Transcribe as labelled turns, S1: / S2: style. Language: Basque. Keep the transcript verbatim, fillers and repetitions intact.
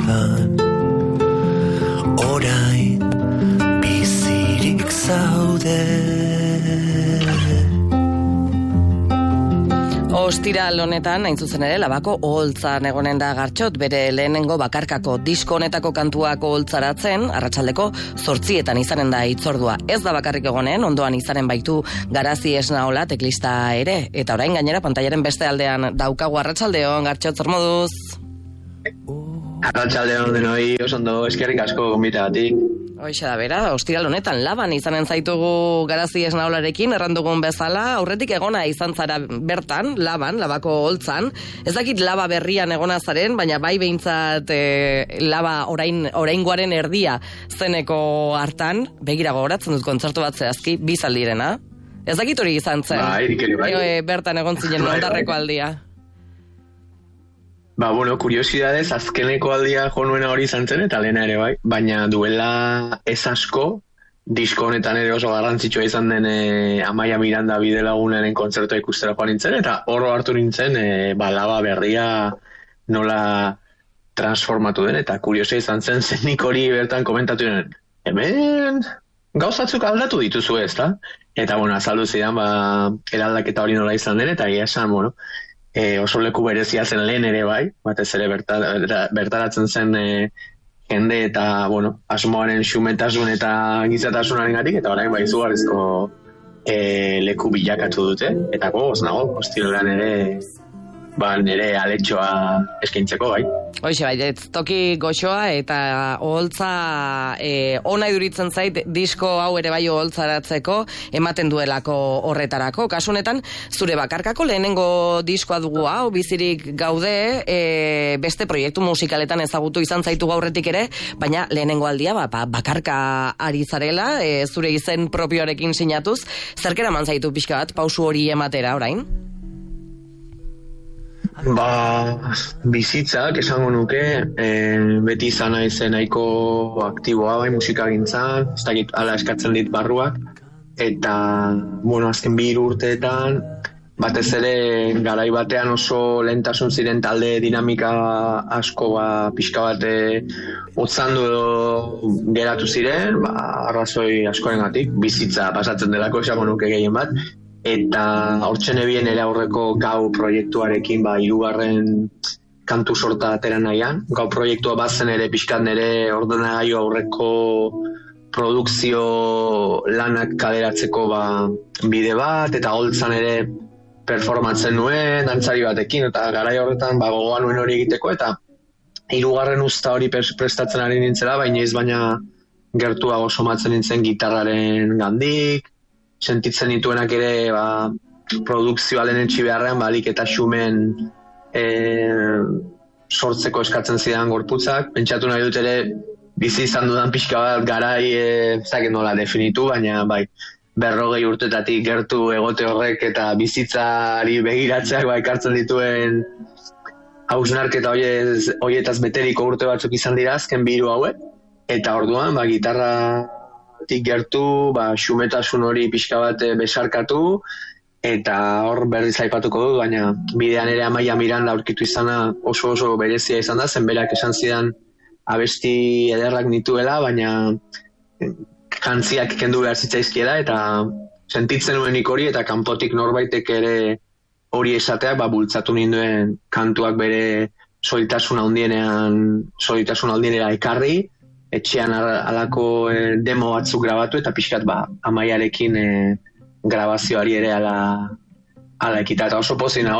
S1: honetan orain bizirik zaude.
S2: Ostiral honetan, hain zuzen ere, Labako oholtzan egonen da Gartxot, bere lehenengo bakarkako disko honetako kantuak oholtzaratzen, arratsaldeko zortzietan izanen da hitzordua. Ez da bakarrik egonen, ondoan izanen baitu Garazi Esnaola teklista ere, eta orain gainera pantailaren beste aldean daukagu. Arratsaldeon, Gartxot, zer moduz?
S3: Arratsaldeon denoi, oso ondo, eskerrik asko gonbitagatik.
S2: Hoixe da bera, ostiral honetan Laban izanen zaitugu Garazi Esnaolarekin, errandugun bezala, aurretik egona izan zara bertan, Laban, Labako oholtzan. Ez dakit Laba berrian egona zaren, baina bai behintzat e, Laba orain, oraingoaren erdia zeneko hartan, begira gogoratzen dut kontzertu bat zehazki, bizaldirena. Ez dakit hori izan zen,
S3: bai, bai.
S2: E, bertan egon zinen
S3: bai,
S2: ondarreko
S3: bai.
S2: aldia.
S3: Ba, bueno, kuriosidadez, azkeneko aldia jo nuena hori izan zen, eta lehena ere bai, baina duela ez asko, disko honetan ere oso garrantzitsua izan den e, Amaia Miranda bidelagunaren kontzertua ikustera joan nintzen, eta horro hartu nintzen, e, ba, Laba berria nola transformatu den, eta kuriosia izan zen, zen nik hori bertan komentatu den, hemen gauzatzuk aldatu dituzu ez, da? Eta, bueno, azaldu zidan, ba, eraldaketa hori nola izan den, eta egia esan, bueno, E, oso leku berezia zen lehen ere bai, batez ere berta, bertaratzen zen e, jende eta, bueno, asmoaren xumetasun eta gizatasunaren gatik, eta orain bai izugarrizko e, leku bilakatu dute, eta gogoz nago, ostirolan ere, ba, nire aletxoa eskaintzeko bai.
S2: Hoixe bai, ez toki goxoa eta oholtza e, ona iduritzen zait disko hau ere bai oholtzaratzeko ematen duelako horretarako. Kasunetan, zure bakarkako lehenengo diskoa dugu hau, bizirik gaude, e, beste proiektu musikaletan ezagutu izan zaitu gaurretik ere, baina lehenengo aldia ba, bakarka ari zarela, e, zure izen propioarekin sinatuz, zerkera man zaitu pixka bat, pausu hori ematera orain?
S3: Ba, bizitzak esango nuke, e, beti izan naizen nahiko aktiboa bai musikagintzan, ez dakit ala eskatzen dit barruak, eta, bueno, azken bi hiru urteetan, batez ere garai batean oso lehentasun ziren talde dinamika asko ba, pixka bate otzandu edo geratu ziren, ba, arrazoi askorengatik, bizitza pasatzen delako esango nuke gehien bat, eta hortzen ebien ere aurreko Gau proiektuarekin ba hirugarren kantu sorta atera nahian. Gau proiektua bazen ere pixkat nere ordenagailu aurreko produkzio lanak kaleratzeko ba bide bat, eta holtzan ere performatzen nuen, dantzari batekin, eta garai horretan ba gogoan nuen hori egiteko, eta hirugarren uzta hori prestatzen ari nintzela, baina ez baina gertuago somatzen nintzen gitarraren gandik, sentitzen dituenak ere ba, produkzioa lehen etxi beharrean balik eta xumen e, sortzeko eskatzen zidan gorputzak. Pentsatu nahi dut ere bizi izan dudan pixka bat garai e, zaken nola definitu, baina bai berrogei urtetatik gertu egote horrek eta bizitzari begiratzeak ba, ekartzen dituen hausnarketa horietaz beteriko urte batzuk izan dira azken biru hauek, eta orduan ba, gitarra tik gertu, ba, xumetasun hori pixka bat besarkatu, eta hor berriz aipatuko dut, baina bidean ere Amaia Miranda aurkitu izana oso oso berezia izan da, zen berak esan zidan abesti ederrak nituela, baina jantziak kendu behar zitzaizkiela, eta sentitzen nuenik hori, eta kanpotik norbaitek ere hori esateak, ba, bultzatu ninduen kantuak bere solitasun handienean, solitasun handienera ekarri, etxean alako e, demo batzuk grabatu, eta pixkat ba, Amaiarekin e, grabazioari ere ala, ala ekita, eta oso pozina